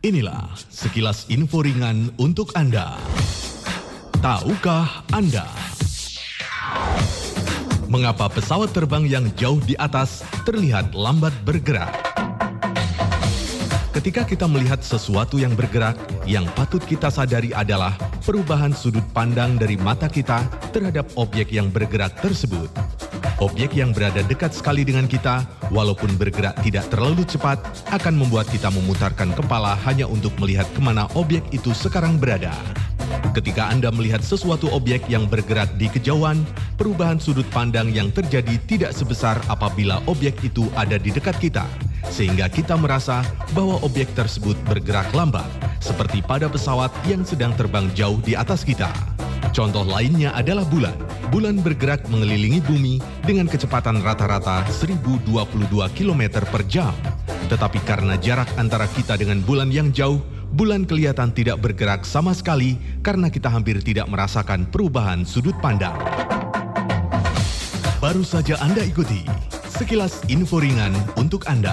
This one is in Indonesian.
Inilah sekilas info ringan untuk Anda. Tahukah Anda? Mengapa pesawat terbang yang jauh di atas terlihat lambat bergerak? Ketika kita melihat sesuatu yang bergerak, yang patut kita sadari adalah perubahan sudut pandang dari mata kita terhadap objek yang bergerak tersebut. Objek yang berada dekat sekali dengan kita, walaupun bergerak tidak terlalu cepat, akan membuat kita memutarkan kepala hanya untuk melihat kemana objek itu sekarang berada. Ketika Anda melihat sesuatu objek yang bergerak di kejauhan, perubahan sudut pandang yang terjadi tidak sebesar apabila objek itu ada di dekat kita, sehingga kita merasa bahwa objek tersebut bergerak lambat, seperti pada pesawat yang sedang terbang jauh di atas kita. Contoh lainnya adalah bulan. Bulan bergerak mengelilingi bumi dengan kecepatan rata-rata 1022 km per jam. Tetapi karena jarak antara kita dengan bulan yang jauh, bulan kelihatan tidak bergerak sama sekali karena kita hampir tidak merasakan perubahan sudut pandang. Baru saja Anda ikuti sekilas info ringan untuk Anda.